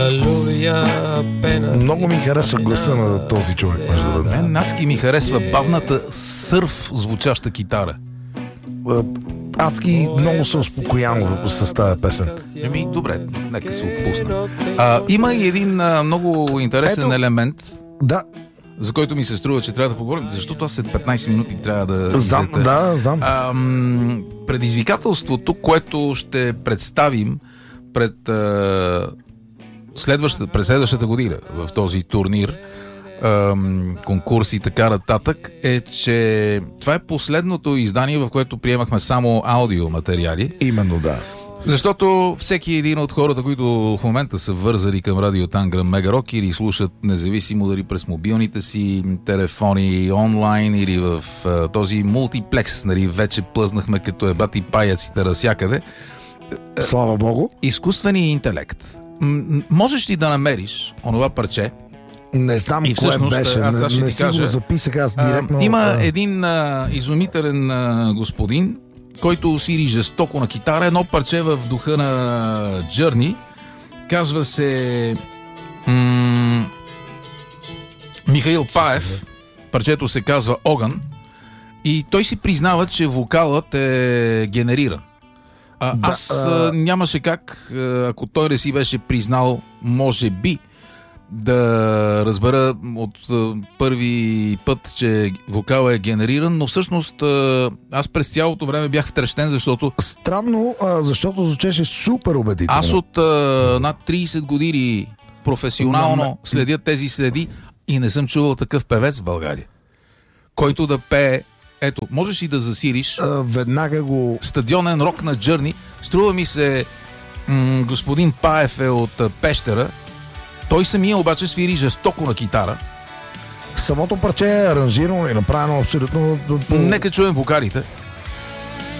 Много ми харесва гласа на този човек, между другото. Мен адски ми харесва бавната сърф звучаща китара. Адски много се успокоян с тази песен. Добре, нека се отпусна. Има и един много интересен елемент, да, за който ми се струва, че трябва да поговорим, защото аз след 15 минути трябва да... Знам. Предизвикателството, което ще представим пред следващата година в този турнир, конкурс и така нататък, е, че това е последното издание, в което приемахме само аудиоматериали. Именно, да. Защото всеки един от хората, които в момента са вързали към Радио Танграм Мегарок или слушат независимо дали през мобилните си телефони онлайн или в този мултиплекс, нали, вече плъзнахме като ебати паяците навсякъде. Слава Богу. Изкуственият интелект. Можеш ли да намериш онова парче? Не знам кое беше. Не си го записах аз директно. Има един изумителен господин, който свири жестоко на китара. Едно парче в духа на Journey. Казва се Михаил Паев. Парчето се казва Огън. И той си признава, че вокалът е генериран. Аз нямаше как, ако той не си беше признал, може би, да разбера от първи път, че вокала е генериран, но всъщност аз през цялото време бях втрещен, защото... Странно, защото звучеше супер убедително. Аз от над 30 години професионално следя тези следи и не съм чувал такъв певец в България, който да пее. Ето, можеш и да засилиш веднага го... стадионен рок на Journey. Струва ми се, господин Паев е от Пещера. Той самия обаче свири жестоко на китара. Самото парче е аранжирано и направено абсолютно... Нека чуем вокалите.